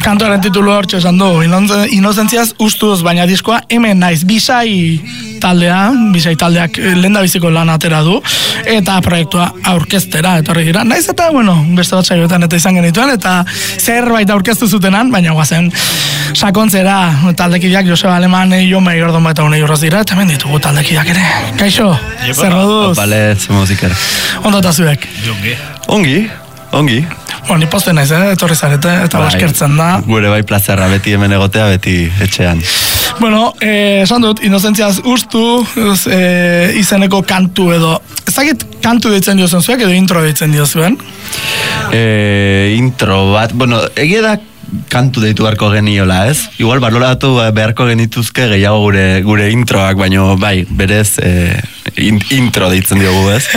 Kantuaren titulu hortxe esan du, Inozentziaz ustuz, baina diskoa hemen naiz, Bisai taldeak lehendabiziko lan atera du, eta proiektua aurkeztera etorri dira. Naiz eta, beste bat saioetan eta izan genituen, eta zerbait aurkeztu zutenan, baina guazen sakontzera taldekideak Joseba Aleman, Jon Gordon eta Unai Urroz dira, eta hemen ditugu taldekideak ere. Kaixo, zer moduz? Bale, zemozikera. Ondo eta zuek? Ongi. Ni posten naiz, etorri zarete, eta baskertzen da. Gure bai plazerra, beti hemen egotea, beti etxean. Esan dut, Inozentziaz ustu izeneko kantu edo, ezakit kantu ditzen diozuen zuek edo intro ditzen diozuen? Intro bat, egia da kantu deitu beharko geniola, ez? Igual baloratu beharko genituzke gehiago gure introak, baino bai, berez intro deitzen diogu, ez?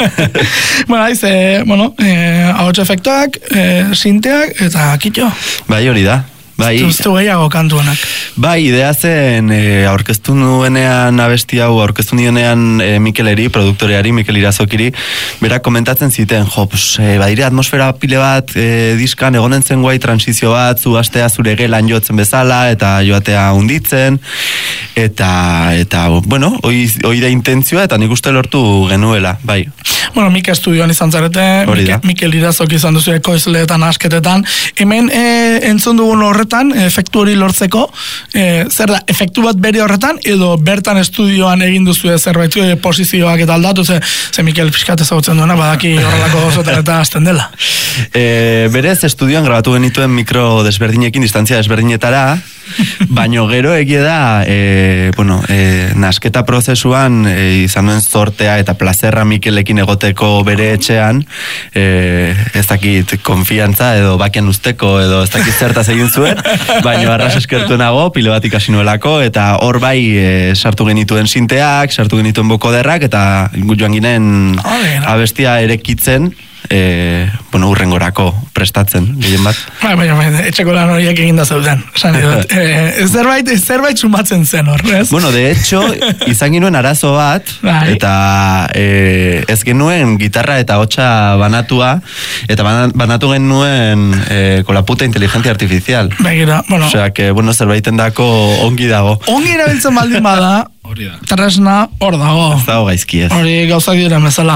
Ahots efektuak, sinteak eta kitxo. Bai, hori da. Zuztu gehiago kantu honak. Bai, idea zen aurkeztu nuenean abesti hau, aurkeztu nionean Mikeleri, produktoreari, Mikel Irazokiri, berak komentatzen ziten, badire atmosfera pile bat diskan egonen zen guai transizio bat, zu astea zure gelan jotzen bezala, eta joatea unditzen, eta hoi da intentzioa, eta nik uste lortu genuela, bai. Mike Estudioan izan zarete, Mikel Irazok izan duzu ekoizleetan asketetan, hemen entzun dugun horretan, efektu hori lortzeko, zer da, efektu bat bere horretan, edo bertan estudioan egin duzu zerbait posizioak eta aldatu, ze Mikel fiskat ezagutzen duena, badaki horrelako gozotan eta azten dela. Berez, estudioan grabatu genituen mikro desberdinekin, distantzia desberdinetara, baino gero egie da, nasketa prozesuan izan duen zortea eta plazerra Mikelekin egoteko bere etxean, ez dakit konfiantza edo bakian usteko edo ez dakit zertaz egin zuen, baino arras eskertuenago, pile bat ikasi nuelako, eta hor bai sartu genituen sinteak, sartu genituen bokoderrak, eta joan ginen abestia erekitzen, urrengorako prestatzen, gehien bat. Etxeko lan horiek eginda zeuden. Zerbait sumatzen zen hor, ez? De hecho, izan ginuen arazo bat, eta ez genuen gitarra eta hotxa banatua, eta banatu genuen con la puta inteligencia artificial. Osea, que, zerbaiten dako ongi dago. Ongi erabiltzen baldin bada, tresna hor dago. Ez dago gaizki ez. Hori gauzak diren bezala.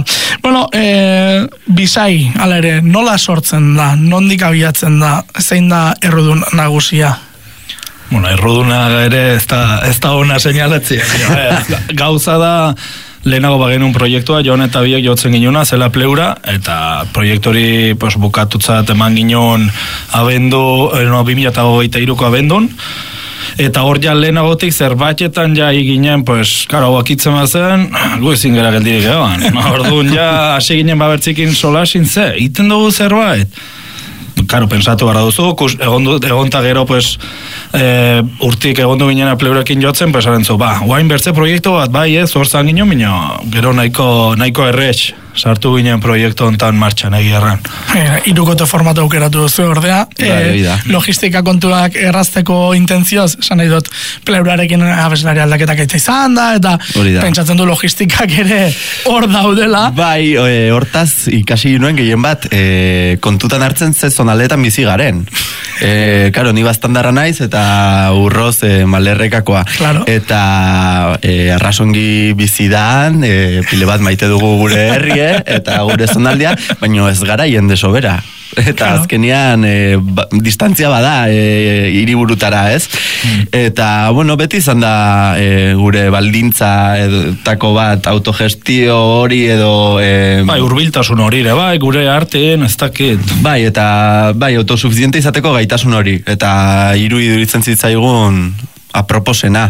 Bisai, ala ere, nola sortzen da, nondik abiatzen da, zein da errudun nagusia? Erruduna ere ez da ona seinalatzea. Gauza da, lehenago bagenun proiektua, Jon eta biek jotzen ginuna, zela pleura, eta proiektori bukatutzat eman ginen abendu, 2023ko abendun, eta hor ja lehenagotik zerbaitetan ja eginen, hau akitzen bazen, gu ezin gara geldirik egon. Orduan ja hasi ginen babertzikin solasin iten dugu zerbait. Pensatu gara duzu, egonta gero, urtik egondu ginen apleurekin jotzen, arentzu, guain bertze proiektu bat, bai ez, hor zan ginen, gero nahiko errex, sartu ginen proiektu ontan martxan egierran. Irukote formatu aukeratu duzu ordea, logistika kontuak errazteko intentzioz, esan nahi dut, pleurarekin abeslari aldaketak eta izan da, eta pentsatzen du logistikak ere hor daudela. Bai, hortaz ikasi ginoen gehien bat, kontutan hartzen zezonaletan bizi garen. Karo, ni bastandarra naiz, eta urroz malerrekakoa. Eta arrasongi bizidan, pile bat maite dugu gure herrie, eta gure zonaldia, baina ez gara jende sobera. Eta azkenean distantzia bada hiriburutara, ez? Eta, beti izan da gure baldintza edotako bat autogestio hori edo... Urbiltasun hori, gure arteen, ez dakit. Eta autosuficiente izateko gaitasun hori. Eta iduritzen zitzaigun aproposena.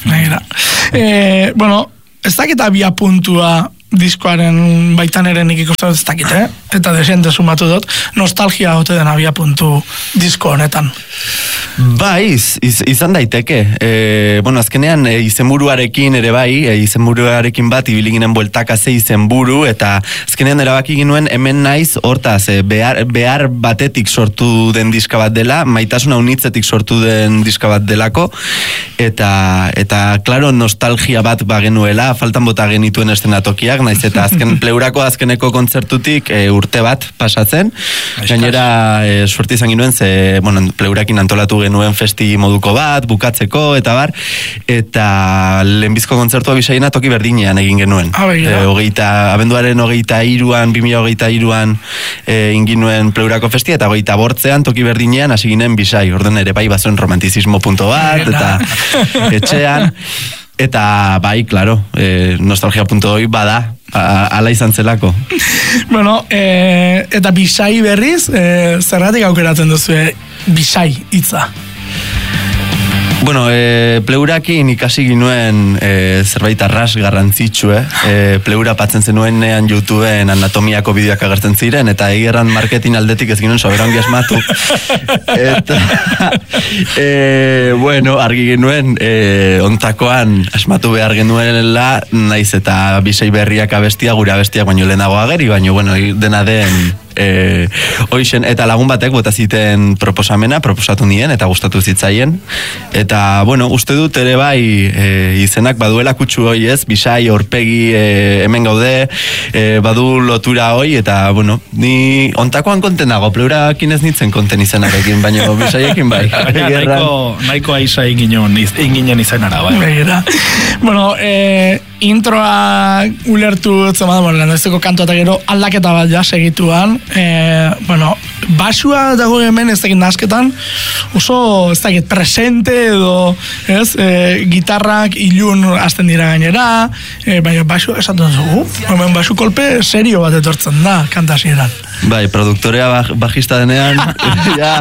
Ez dakit abia puntua diskoaren baitan ere nik ikusten ez dakit, eta desente sumatu dut, nostalgia hote den abia puntu disko honetan. Bai, izan daiteke. Bueno, azkenean izenburuarekin ere bai, izenburuarekin bat ibiliginen bueltaka ze izenburu, eta azkenean erabaki ginuen hemen naiz hortaz, behar batetik sortu den diska bat dela, maitasuna unitzetik sortu den diska bat delako, eta klaro, nostalgia bat bagenuela, faltan bota genituen eszenatokiak, naiz eta pleurako azkeneko kontzertutik urte bat pasatzen, gainera suerte izan ginuen, ze, bueno, pleurakin antolatu genuen festi moduko bat, bukatzeko, eta bar, eta lehenbizko kontzertua Bisaiena toki berdinean egin genuen. Abenduaren 23an, 2023an egin ginuen pleurako festi, eta 25 toki berdinean hasi ginen Bisai, orden ere bai bazuen romantizismo punto bat, eta etxean, eta bai, klaro, nostalgia punto hoi bada, ala izan zelako. Bueno, eta Bisai berriz, zergatik aukeratzen duzu Bisai hitza? Bueno, pleurakin ikasi ginuen zerbait arras garrantzitsu, pleura patzen zenuenean YouTubeen anatomiako bideoak agertzen ziren, eta egerran marketing aldetik ez ginen soberan asmatu. Eta, bueno, argi genuen, ontakoan asmatu behar genuela, naiz eta Bisai berriak abestia, gure abestiak baino lehenago ageri, baino, bueno, dena den hoixen, eta lagun batek bota ziten proposatu nien, eta gustatu zitzaien, eta, bueno, uste dut ere bai izenak baduela kutsu hoi ez, Bisai, aurpegi, hemen gaude, badu lotura hoi, eta, bueno, ni ontakoan konten dago, pleurakin ez nintzen konten izenarekin, baina Bisaiekin bai. Nahiko aiza inginen izenara, bai. Bueno, introa ulertu lehenezeko kantu eta gero aldaketa bat ja segituan, bueno, basua dago hemen ez dakit nasketan oso ez dakit presente edo ez, gitarrak ilun hasten dira gainera, baina basua esaten dugu, hemen basu kolpe serio bat etortzen da kantasieran. Bai, produktorea bajista denean ja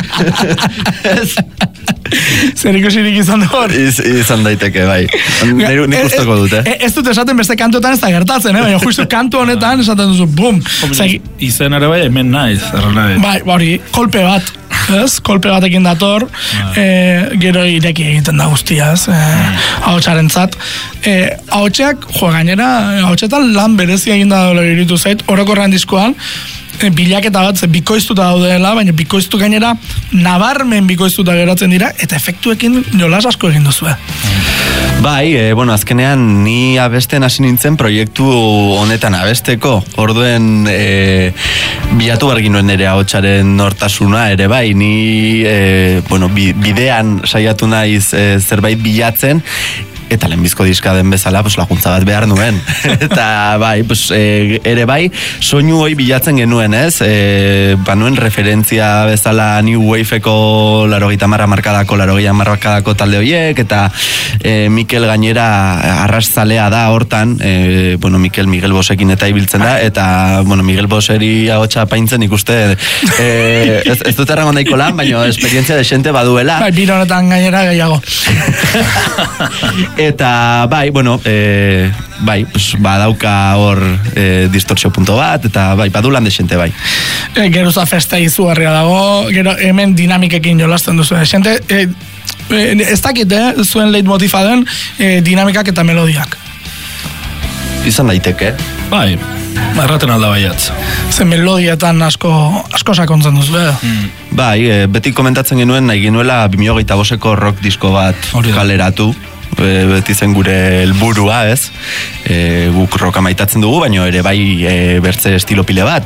zer ikusirik izan hor? Izan daiteke, bai. Nik ustoko dut, Ez dut esaten beste kantuetan ez da gertatzen, baina justu kantu honetan esaten duzu, bum! Izen ere bai, hemen naiz. Bai, hori, kolpe bat. Ez, kolpe batekin dator, gero ireki egiten da guztiaz, ahotsarentzat. Ahotsak, gainera, ahotsetan lan berezia egin da dola iritu zait, orokorrean diskoan, bilaketa bat, bikoiztuta daudela, baina bikoiztu gainera, nabarmen bikoiztuta geratzen dira, eta efektuekin jolas asko egin duzue. Bai, bueno, azkenean ni abesten hasi nintzen proiektu honetan abesteko. Orduen bilatu behar ginuen ere ahotsaren nortasuna ere bai, ni bueno, bidean saiatu naiz zerbait bilatzen, eta lehenbizko diska den bezala, pues, laguntza bat behar nuen. Eta bai, pues, ere bai, soinu hoi bilatzen genuen, ez? Banuen referentzia bezala New Wave-eko 80 markadako talde horiek, eta Mikel gainera arraszalea da hortan, bueno, Miguel Bosekin eta ibiltzen da, eta, bueno, Miguel Boseri ahotsa paintzen ikuste, ez dut errango nahiko lan, baina esperientzia desente baduela. Bai, biro honetan gainera gehiago. Eta, bai, bueno, bai, pues, badauka hor distortzio punto bat, eta bai, badulan desente, bai. Geruza festa izugarria dago, gero hemen dinamikekin jolasten duzu desente, ez dakit, zuen leitmotifa den dinamikak eta melodiak. Izan daiteke. Bai, erraten alda baiatz. Zen melodietan asko sakontzen duzu, Bai, beti komentatzen genuen, nahi genuela 2025ko rock disko bat kaleratu. Beti zen gure helburua, ez? Guk roka maitatzen dugu, baina ere bai bertze estilo pile bat.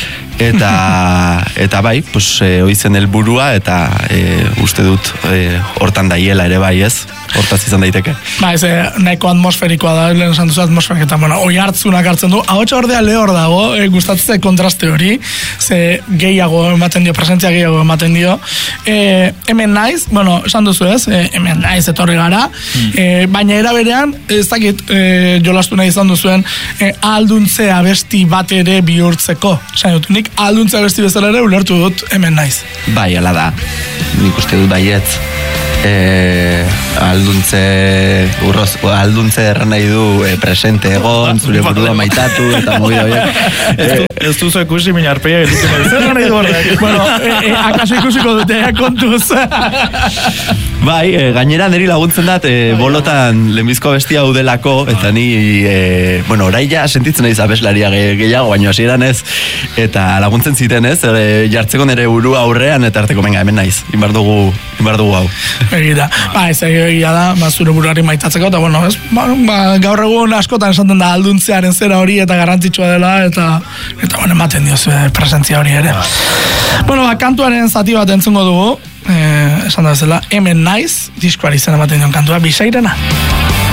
Eta bai, pues, oizen helburua, eta uste dut hortan daiela ere bai, ez? Hortaz izan daiteke. Ba, ez nahiko atmosferikoa da, lehen esan duzu atmosferik, eta bueno, oi hartzunak hartzen du, ahotsa ordea lehor dago, gustatzen kontraste hori, ze gehiago ematen dio, presentzia gehiago ematen dio. Hemen naiz, bueno, esan duzu ez, hemen naiz etorri gara, baina era berean, ez dakit jolastu nahi izan duzuen, ahalduntze abesti bat ere bihurtzeko. Esan dut, nik ahalduntze abesti bezala ere ulertu dut hemen naiz. Bai, ala da, nik uste dut baietz. alduntze erran nahi du presente egon, zure burua maitatu eta mobi horiek. Ez duzu ikusi min arpeia egiten. Zer nahi du horrek? Bueno, akaso ikusiko dute, kontuz. Bai, gainera niri laguntzen dat bolotan lehenbizko bestia udelako, eta ni, orai ja sentitzen naiz abeslaria gehiago, baina hasieran ez, eta laguntzen ziten ez, jartzeko nire burua aurrean, eta arteko, venga, hemen naiz, inbar dugu hau. Egia da, zure buruari maitatzeko, eta bueno, ez, gaur egun askotan esaten da alduntzearen zera hori, eta garrantzitsua dela, eta bueno, ematen diozu presentzia hori ere. Bueno, kantuaren zati bat entzungo dugu, esan da bezala, hemen naiz, diskoari zen ematen dion kantua, Bisairena.